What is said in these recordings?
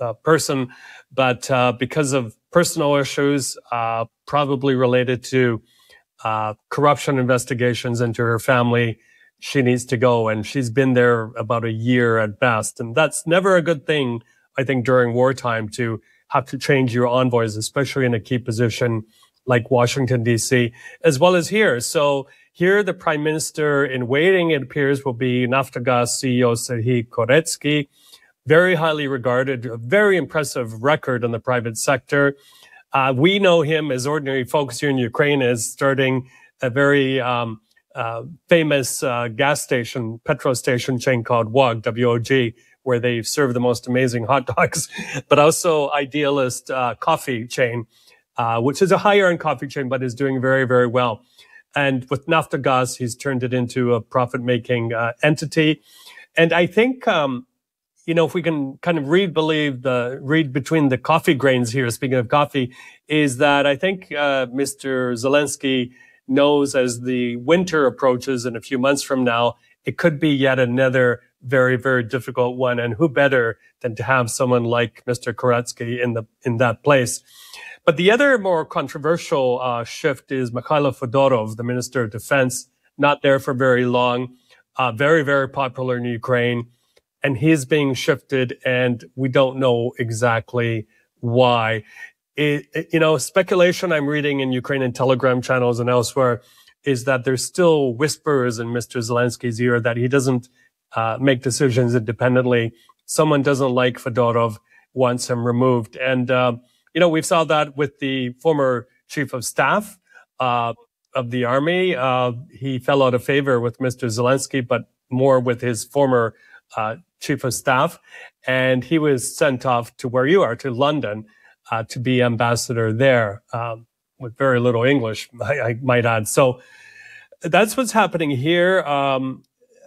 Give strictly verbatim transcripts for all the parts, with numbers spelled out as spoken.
uh, person, but uh, because of personal issues, uh, probably related to uh, corruption investigations into her family, she needs to go. And she's been there about a year at best. And that's never a good thing, I think, during wartime to have to change your envoys, especially in a key position like Washington, D C, as well as here. So here, the prime minister in waiting, it appears, will be Naftogaz C E O Serhiy Koretsky, very highly regarded, a very impressive record in the private sector. Uh, we know him as ordinary folks here in Ukraine as starting a very um, uh, famous uh, gas station, petrol station chain called W O G, W O G, where they serve the most amazing hot dogs, but also Idealist uh, coffee chain, uh, which is a higher-end coffee chain, but is doing very, very well. And with Naftogaz, he's turned it into a profit-making uh, entity. And I think, um, you know, if we can kind of read, believe the read between the coffee grains here, speaking of coffee, is that I think uh, Mister Zelensky knows as the winter approaches in a few months from now, it could be yet another very, very difficult one. And who better than to have someone like Mister Koretsky in the in that place? But the other more controversial uh, shift is Mikhailo Fedorov, the Minister of Defense, not there for very long, uh, very, very popular in Ukraine. And he's being shifted, and we don't know exactly why. It, it, you know, speculation I'm reading in Ukrainian Telegram channels and elsewhere is that there's still whispers in Mister Zelensky's ear that he doesn't uh, make decisions independently. Someone doesn't like Fedorov, wants him removed. And, uh, you know, we saw that with the former chief of staff uh, of the army. Uh, he fell out of favor with Mister Zelensky, but more with his former uh, chief of staff. And he was sent off to where you are, to London, uh, to be ambassador there, um, with very little English, I, I might add. So that's what's happening here. Um,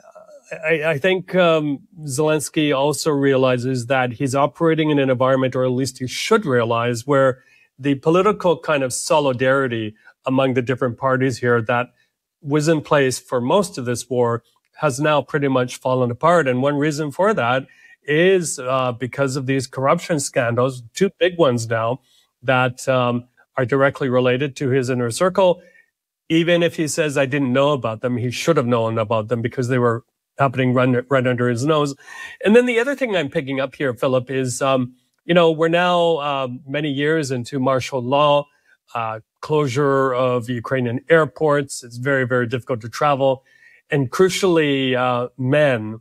I, I think um, Zelensky also realizes that he's operating in an environment, or at least he should realize, where the political kind of solidarity among the different parties here that was in place for most of this war has now pretty much fallen apart. And one reason for that is uh, because of these corruption scandals, two big ones now that um, are directly related to his inner circle. Even if he says, I didn't know about them, he should have known about them because they were happening right, right under his nose. And then the other thing I'm picking up here, Philip, is, um, you know, we're now uh, many years into martial law, uh, closure of Ukrainian airports. It's very, very difficult to travel. And crucially, uh, men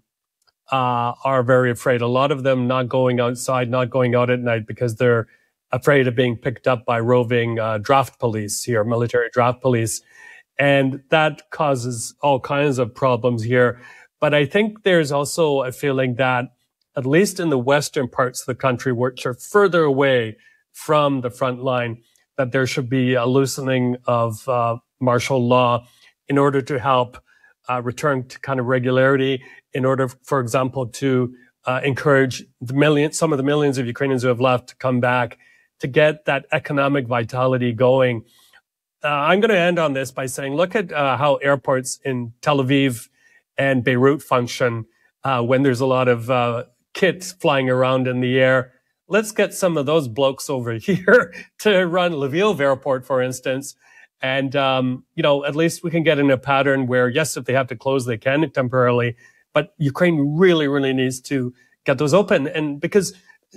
uh, are very afraid. A lot of them not going outside, not going out at night because they're afraid of being picked up by roving uh, draft police here, military draft police. And that causes all kinds of problems here. But I think there's also a feeling that, at least in the western parts of the country, which are further away from the front line, that there should be a loosening of uh, martial law in order to help uh, return to kind of regularity, in order, for example, to uh, encourage the million, some of the millions of Ukrainians who have left to come back, to get that economic vitality going. Uh, I'm going to end on this by saying, look at uh, how airports in Tel Aviv and Beirut function uh, when there's a lot of uh, kits flying around in the air. Let's get some of those blokes over here to run Lviv Airport, for instance. And, um, you know, at least we can get in a pattern where, yes, if they have to close, they can temporarily. But Ukraine really, really needs to get those open. And because,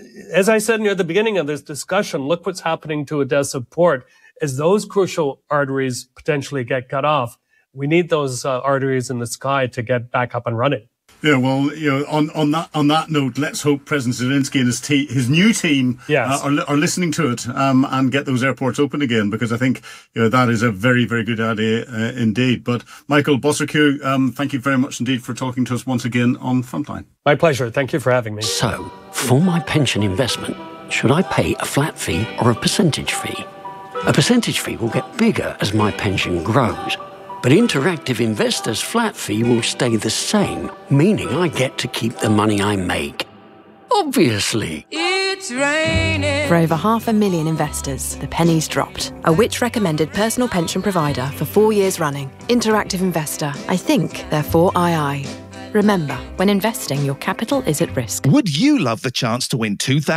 as I said near the beginning of this discussion, look what's happening to Odessa port. As those crucial arteries potentially get cut off, we need those uh, arteries in the sky to get back up and running. Yeah, well, you know, on, on that on that note, let's hope President Zelensky and his te- his new team yes. uh, are, li- are listening to it um, and get those airports open again, because I think, you know, that is a very, very good idea uh, indeed. But Michael Bosserkue, um, thank you very much indeed for talking to us once again on Frontline. My pleasure. Thank you for having me. So, for my pension investment, should I pay a flat fee or a percentage fee? A percentage fee will get bigger as my pension grows. But Interactive Investor's flat fee will stay the same, meaning I get to keep the money I make. Obviously. It's raining. For over half a million investors, the penny's dropped. A Which recommended personal pension provider for four years running. Interactive Investor. I think, therefore I I. Remember, when investing, your capital is at risk. Would you love the chance to win two thousand